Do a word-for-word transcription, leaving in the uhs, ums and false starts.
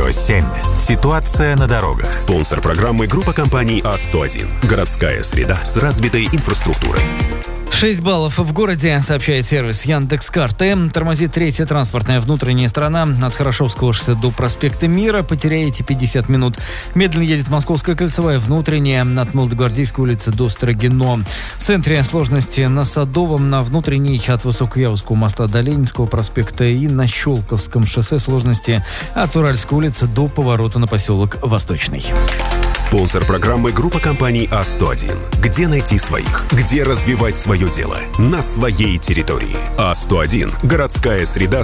Радио семь. Ситуация на дорогах. Спонсор программы — группа компаний А сто один. Городская среда с развитой инфраструктурой. шесть баллов в городе, сообщает сервис Яндекс.Карты. Тормозит третья транспортная внутренняя сторона. От Хорошевского шоссе до проспекта Мира потеряете пятьдесят минут. Медленно едет Московская кольцевая внутренняя от Молодогвардейской улицы до Строгино. В центре сложности на Садовом, на внутренней от Высокоявского моста до Ленинского проспекта и на Щелковском шоссе сложности от Уральской улицы до поворота на поселок Восточный. Спонсор программы — группа компаний А сто один. Где найти своих? Где развивать свое дело? На своей территории. А сто один. Городская среда